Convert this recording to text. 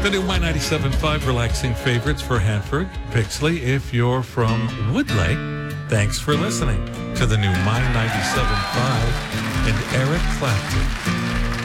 The new My 97.5 relaxing favorites for Hanford, Pixley. If you're from Woodlake, thanks for listening to the new My 97.5 and Eric Clapton.